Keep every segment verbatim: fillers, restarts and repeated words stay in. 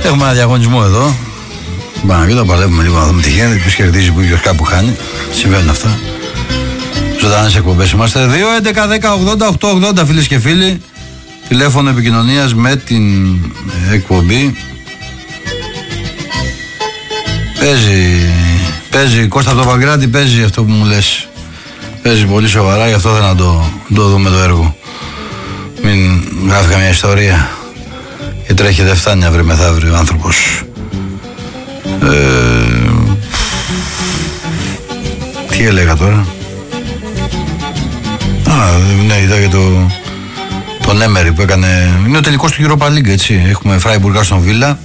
Έχουμε ένα διαγωνισμό εδώ. Πάμε και το παλεύουμε λίγο να δούμε τι γίνεται. Ποιος κερδίζει, που ποιος κάπου χάνει. Συμβαίνουν αυτά. Ζωντανές εκπομπές είμαστε. δύο έντεκα δέκα ογδόντα οκτώ ογδόντα φίλες και φίλοι. Τηλέφωνο επικοινωνίας με την εκπομπή. Παίζει, παίζει, Κώστα από το Παγκράτη, παίζει αυτό που μου λες. Παίζει πολύ σοβαρά, γι' αυτό θέλω να το, το δούμε το έργο. Μην γράφει καμιά ιστορία. Και τρέχει, δεν φτάνει αύριο μεθαύριο ο άνθρωπος. Ε, τι έλεγα τώρα. Α, ναι, είδα και το, τον Έμερι που έκανε. Είναι ο τελικός του Europa League, έτσι. Έχουμε Φράιμπουργκ Άστον Βίλα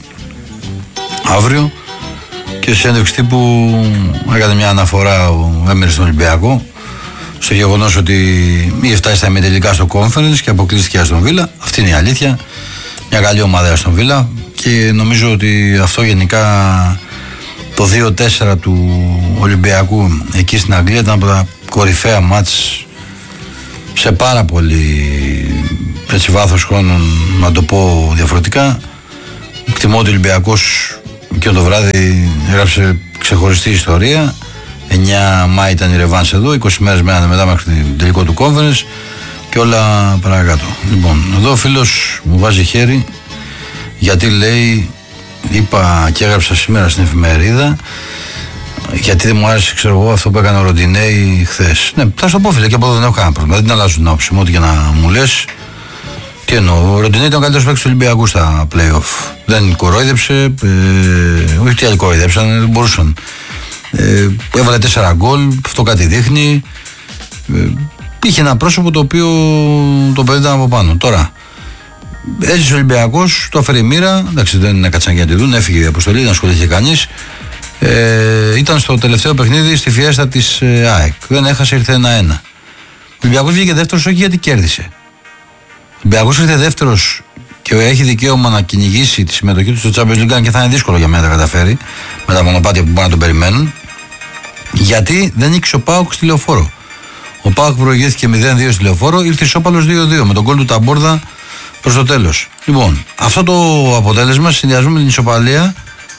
αύριο. Και σε συνέντευξη τύπου έκανε μια αναφορά ο Έμερι στον Ολυμπιακό στο γεγονός ότι είχε φτάσει στα ημιτελικά στο Conference και αποκλείστηκε η Άστον Βίλα. Αυτή είναι η αλήθεια. Μια καλή ομάδα Άστον Βίλα και νομίζω ότι αυτό γενικά το δύο τέσσερα του Ολυμπιακού εκεί στην Αγγλία ήταν από τα κορυφαία μάτς σε πάρα πολύ έτσι βάθος χρόνου, να το πω διαφορετικά. Εκτιμώ ότι ο Ολυμπιακός και το βράδυ έγραψε ξεχωριστή ιστορία. εννιά Μάη ήταν η ρεβάνς εδώ, είκοσι μέρες μένανε μετά μέχρι το τελικό του Conference και όλα παρακάτω. Λοιπόν, εδώ ο φίλος μου βάζει χέρι γιατί λέει, είπα και έγραψα σήμερα στην εφημερίδα, γιατί δεν μου άρεσε, ξέρω εγώ, αυτό που έκανε ο Ροντινέη χθες. Ναι, θα σου το πω, φίλε, και από εδώ δεν έχω κανένα πρόβλημα. Δεν αλλάζουν την άποψη μου, ό,τι και να μου λες. Τι εννοώ, ο Ροντινέη ήταν ο καλύτερος παίκτης του Ολυμπιακού στα play-off. Δεν κορόιδεψε, ε, όχι τι άλλοι κορόιδεψαν, δεν μπορούσαν. Ε, έβαλε τέσσερα γκολ, αυτό κάτι δείχνει. Ε, είχε ένα πρόσωπο το οποίο το παιδί ήταν από πάνω. Τώρα, έζησε ο Ολυμπιακός, το έφερε η μοίρα, εντάξει, δεν έκατσαν για να τη δουν, έφυγε η αποστολή, δεν ασχολήθηκε κανείς. Ε, ήταν στο τελευταίο παιχνίδι στη φιέστα της ε, ΑΕΚ. Δεν έχασε, ήρθε ένα ένα. Ο Ολυμπιακός βγήκε δεύτερος όχι γιατί κέρδισε. Ο Ολυμπιακός ήρθε δεύτερος και έχει δικαίωμα να κυνηγήσει τη συμμετοχή του στο Champions League και θα είναι δύσκολο για μένα να τα καταφέρει με τα μονοπάτια που μπορεί να τον περιμένουν. Γιατί δεν νίκησε ο ΠΑΟΚ στη Λεωφόρο. Ο ΠΑΟΚ προηγήθηκε μηδέν δύο στη Λεωφόρο, ήρθε ισόπαλος δύο δύο με τον γκολ του Ταμπόρδα προς το τέλος. Λοιπόν, αυτό το αποτέλεσμα συνδυασμό με την ισοπαλία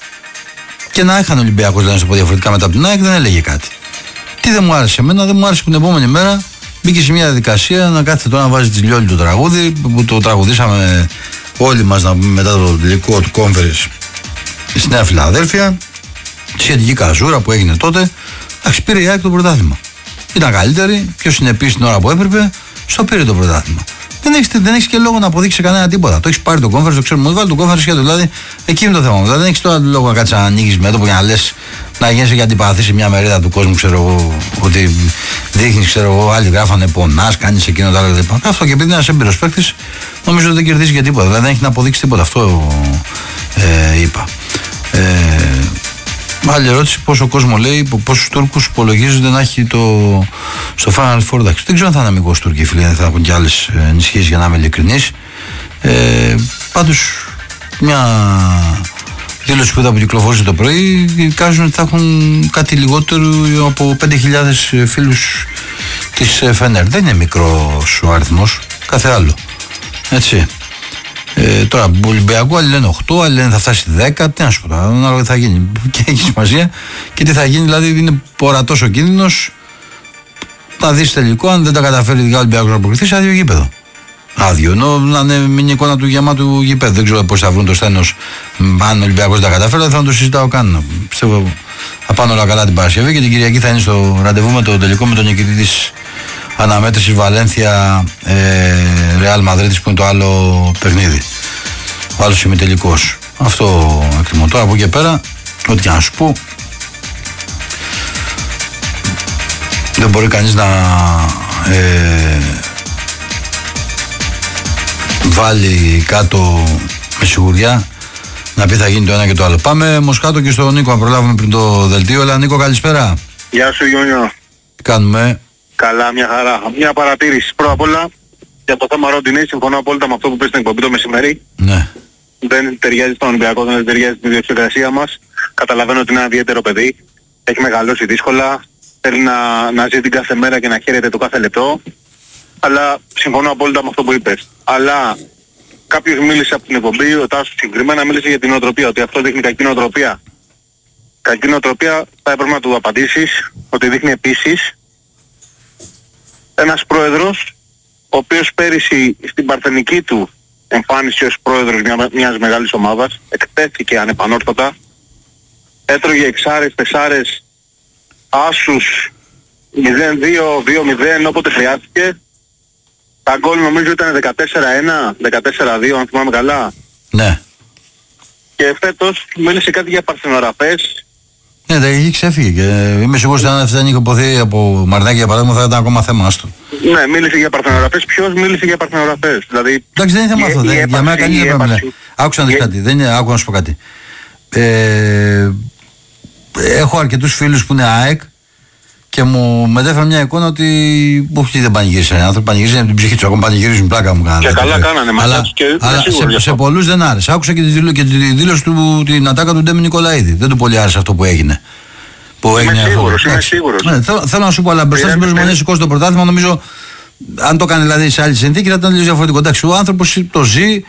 και να είχαν ο Ολυμπιακός, δεν πω διαφορετικά μετά από την ΑΕΚ, δεν έλεγε κάτι. Τι δεν μου άρεσε εμένα, δεν μου άρεσε που την επόμενη μέρα μπήκε σε μια διαδικασία να κάθεται τώρα να βάζει τη Λιόλη το τραγούδι που το τραγουδήσαμε όλοι μας να πούμε μετά το τελικό του Conference στη Νέα Φιλαδέλφια. Σχετική καζούρα που έγινε τότε. Εντάξει, πήρε η ΑΕΚ το πρωτάθλημα. Ήταν καλύτερη, πιο συνεπής την ώρα που έπρεπε, στο πήρε το πρωτάθλημα. Δεν έχεις, δεν έχεις και λόγο να αποδείξει κανένα τίποτα. Το έχεις πάρει το Conference, το ξέρουμε. Βάλει το Conference και το δηλαδή εκεί είναι το θέμα. Δηλαδή δεν έχεις τώρα λόγο να κάτσεις να ανοίγεις μέτωπο για να λες να γίνεσαι και αντιπαθείς σε μια μερίδα του κόσμου, ξέρω εγώ, ότι δείχνεις, ξέρω εγώ, άλλοι γράφανε πονάς, κάνεις εκείνο το άλλο κτλ. Αυτό και επειδή είναι ένας έμπειρος παίκτης, νομίζω ότι δεν κερδίζει και τίποτα. Δηλαδή δεν έχει να αποδείξει τίποτα. Αυτό ε, είπα. Ε, άλλη ερώτηση, πόσο κόσμο λέει, πόσους Τούρκους υπολογίζονται να έχει το, στο Final Four. Δεν ξέρω αν θα είναι αμυγός Τούρκοι, φίλοι, θα έχουν και άλλες ενισχύσεις για να είμαι ειλικρινής. Ε, πάντως, μια δήλωση που είδα που κυκλοφόρησε το πρωί, εικάζουν ότι θα έχουν κάτι λιγότερο από πέντε χιλιάδες φίλους της Φενέρ. Δεν είναι μικρός ο αριθμός, κάθε άλλο. Έτσι. Ε, τώρα, του Ολυμπιακού άλλοι λένε οκτώ, άλλοι λένε θα φτάσει δέκα. Τι να σου πω τώρα, να τι θα γίνει. Και έχει σημασία και τι θα γίνει, δηλαδή είναι ορατός ο κίνδυνος. Να δεις τελικό, αν δεν τα καταφέρει ο Ολυμπιακός να αποκριθεί, σε άδειο γήπεδο. Άδειο, ενώ να είναι μια εικόνα του γεμάτου γήπεδου. Δεν ξέρω πώς θα βρουν το στένος. Αν ο Ολυμπιακός δεν τα καταφέρει, δεν θα το συζητάω καν. Πιστεύω θα πάνε όλα καλά την Παρασκευή και την Κυριακή θα είναι στο ραντεβού με το τελικό με τον νικητή της αναμέτρησης Βαλένθια ε, Ρεάλ Μαδρίτης που είναι το άλλο παιχνίδι. Ο άλλος ημιτελικός. Αυτό εκτιμώ. Τώρα από εκεί πέρα, ό,τι και να σου πω, δεν μπορεί κανείς να ε, βάλει κάτω με σιγουριά να πει θα γίνει το ένα και το άλλο. Πάμε Μοσχάτο και στον Νίκο να προλάβουμε πριν το δελτίο. Έλα Νίκο, καλησπέρα. Γεια σου Γιόνιο. Τι κάνουμε? Καλά, μια χαρά. Μια παρατήρηση. Πρώτα απ' όλα για το θέμα Ροντινέη, συμφωνώ απόλυτα με αυτό που πες στην εκπομπή το μεσημέρι. Ναι. Δεν ταιριάζει στον Ολυμπιακό, δεν ταιριάζει στην ιδιοσυγκρασία μας. Καταλαβαίνω ότι είναι ένα ιδιαίτερο παιδί. Έχει μεγαλώσει δύσκολα. Θέλει να, να ζει την κάθε μέρα και να χαίρεται το κάθε λεπτό. Αλλά συμφωνώ απόλυτα με αυτό που είπες. Αλλά κάποιος μίλησε από την εκπομπή, ο Τάσος συγκεκριμένα μίλησε για την νοοτροπία, ότι αυτό δείχνει κακή νοοτροπία. Κακή νοοτροπία θα έπρεπε να του απαντήσεις ότι δείχνει επίσης ένας πρόεδρος ο οποίος πέρυσι στην παρθενική του εμφάνιση ως πρόεδρος μια, μιας μεγάλης ομάδας εκτέθηκε ανεπανόρθωτα, έτρωγε εξάρες, τεσσάρες, άσους μηδέν δύο, δύο μηδέν όποτε χρειάστηκε. Τα γκολ νομίζω ήταν δεκατέσσερα ένα, δεκατέσσερα δύο αν θυμάμαι καλά. Ναι. Και φέτος μίλησε κάτι για παρθενογραφές. Ναι, τα είχε ξέφυγε και είμαι σίγουρος ότι αν δεν είχε υποθεί από Μαρινάκη για παράδειγμα θα ήταν ακόμα θέμα άστο. Ναι, μίλησε για παρθενογραφές. Ποιος μίλησε για παρθενογραφές? Δηλαδή... Εντάξει, δεν είναι θέμα αυτό. Για μένα κανείς δεν πρέπει να μιλάει. Άκουσα να δεις κάτι. Δεν είναι, άκου να σου πω κάτι. Ε, έχω αρκετούς φίλους που είναι ΑΕΚ και μου μετέφεραν μια εικόνα ότι όχι δεν πανηγύρισαν οι άνθρωποι, πανηγύρισαν την ψυχή τους, ακόμα πανηγυρίζουν, πλάκα μου κάνανε. Και καλά κάνανε, αλλά, και αλλά σε, σε πολλούς δεν άρεσε. Άκουσα και τη δήλωση, δήλωση του, την ατάκα του Ντέμι Νικολαίδη. Δεν του πολύ άρεσε αυτό που έγινε. Που είμαι έγινε σίγουρος, αυτό. είμαι σίγουρος. Ναι, θέλω, θέλω να σου πω, αλλά μπροστά στην προσμονή σηκώσει το πρωτάθλημα, νομίζω αν το κάνει δηλαδή σε άλλη συνθήκη θα ήταν λίγο διαφορετικό. Εντάξει, ο άνθρωπος το ζει.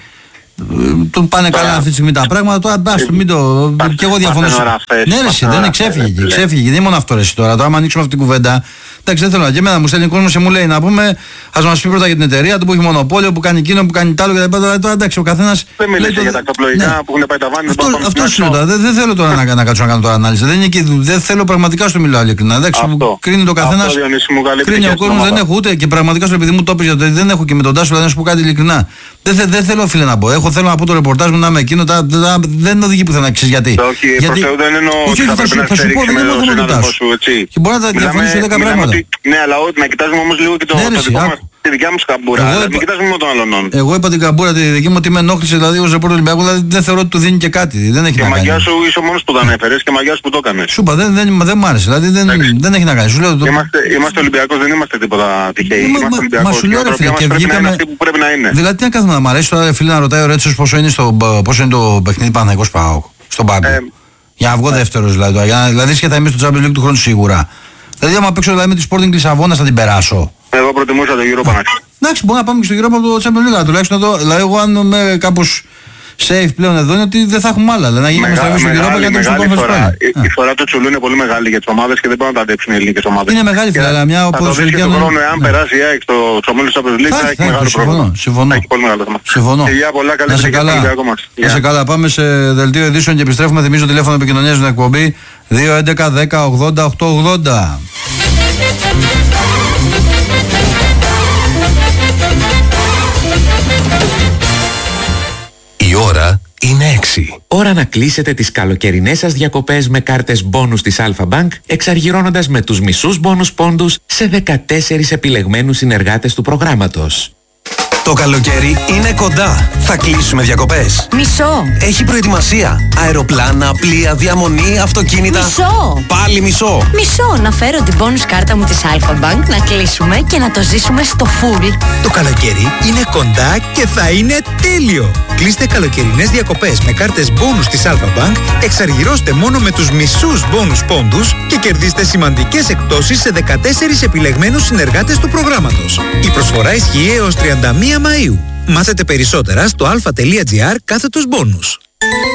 Τον πάνε καλά αυτή τη στιγμή τα πράγματα. Τώρα μπάστο, μην το. Και εγώ διαφωνώ. Ναι, ρε, δεν εξέφυγε. Ξέφυγε. Δεν είναι μόνο αυτό, ρε, τώρα. Τώρα, άμα ανοίξουμε αυτή την κουβέντα. Εντάξει, δεν θέλω. Και εμένα μου στέλνει κόσμο και μου λέει να πούμε, α μα πει πρώτα για την εταιρεία του που έχει μονοπόλιο, που κάνει εκείνο, που κάνει τ' άλλο κτλ. Τώρα εντάξει, ο καθένα. Δεν μίλησε για τα κταπλοϊκά που έχουν πάει τα βάνη. Αυτό σου λέω. Δεν θέλω τώρα να κάτσω να κάνω τώρα ανάλυση. Δεν θέλω πραγματικά στο μιλάω ειλικρινά. Εντάξει, κρίνει το καθένα. Κρίνει ο κόσμο, δεν έχω ούτε και πραγματικά στο επειδή μου το πει γιατί δεν έχω και με τον Τάσο να σου πω κάτι ειλικρινά. Δεν θέλω, φίλε, να πω. Έχω θέλω να πω το ρεπορτάζ μου να είμαι εκείνο. Δεν οδηγεί πουθενά, ξέρει γιατί. Όχι, προς Θεού δεν εννοώ ότι θα πρέπει να στηρίξει με τον συνάδελφο σου, έτσι. Και μπορεί να τα διαφωνήσω δέκα πράγματα. Ναι, αλλά να κοιτάζουμε όμως λίγο και το δικό μας, τη δικιά μας καμπούρα. Μην κοιτάζουμε μόνο τον άλλον. Εγώ είπα την καμπούρα τη δική μου ότι με ενόχλησε, δηλαδή ως ρεπόρτερ Ολυμπιακού, δηλαδή δεν θεωρώ ότι του δίνει και κάτι. Δεν έχει και να κάνει. Και μαγιά σου είσαι ο μόνος που το ανέφερες και μαγιά σου που το έκανες. Σου είπα, δεν, δεν, δεν μ' άρεσε, δηλαδή δεν, δεν έχει να κάνει. Σου λέω, το... είμαστε, είμαστε Ολυμπιακός, δεν είμαστε τίποτα τυχαίοι. Είμαστε Ολυμπιακός. Μα σου λέω ρε φίλε, και βγήκαμε. Δηλαδή τι να κάθομαι να μ' αρέσει τώρα φίλε να ρωτάει ο Ρέτσος πόσο είναι το παιχνίδι Παναθηναϊκός ΠΑΟΚ στον πάγκο. Για να βγω δεύτερος δηλαδή. Δηλαδή σχετά είμαι στο Champions League του χρόνου σίγουρα. Δηλαδή άμα παίξω δηλαδή, με τη Sporting Λισαβόνας θα την περάσω. Εγώ προτιμούσα το Europa Παναθηναϊκό. Εντάξει, μπορεί να πάμε και στο Europa από το Champions League. Τουλάχιστον εδώ, δηλαδή εγώ αν είμαι κάπως safe πλέον εδώ είναι ότι δεν θα έχουμε άλλα. Δηλαδή να γίνουμε στραβή στο Europa για το Champions League. Η φορά του Τσουλού είναι πολύ μεγάλη για τις ομάδες και δεν μπορούν να τα αντέξουν οι ελληνικές ομάδες. Είναι μεγάλη φορά, αλλά μια ποδοσφαιρική. Θα το δεις και τον χρόνο, εάν περάσει η ΑΕΚ στο Champions League θα έχει μεγάλο πρόβλημα. Συμφωνώ. Έχει πολύ μεγάλο θέμα. Συμφωνώ. Να σε καλά. Να σε καλά. Πάμε σε δελτίο ειδήσεων και επιστρέφουμε. Θυμίζω τηλέφωνο επικοινωνίας στην εκπομπή δύο έντεκα δέκα ογδόντα οκτακόσια ογδόντα. Η ώρα είναι έξι. Ώρα να κλείσετε τις καλοκαιρινές σας διακοπές με κάρτες μπόνους της Alpha Bank, εξαργυρώνοντας με τους μισούς μπόνους πόντους σε δεκατέσσερις επιλεγμένους συνεργάτες του προγράμματος. Το καλοκαίρι είναι κοντά. Θα κλείσουμε διακοπές. Μισό. Έχει προετοιμασία. Αεροπλάνα, πλοία, διαμονή, αυτοκίνητα. Μισό. Πάλι μισό. Μισό. Να φέρω την bonus κάρτα μου της Alpha Bank, να κλείσουμε και να το ζήσουμε στο full. Το καλοκαίρι είναι κοντά και θα είναι τέλειο. Κλείστε καλοκαιρινές διακοπές με κάρτες bonus της Alpha Bank, εξαργυρώστε μόνο με τους μισούς bonus πόντους και κερδίστε σημαντικές εκπτώσεις σε δεκατέσσερις επιλεγμένους συνεργάτες του προγράμματος. Η προσφορά ισχύει έως τριάντα μία Μαΐου. Μάθετε περισσότερα στο alpha.gr κάθετος bonus.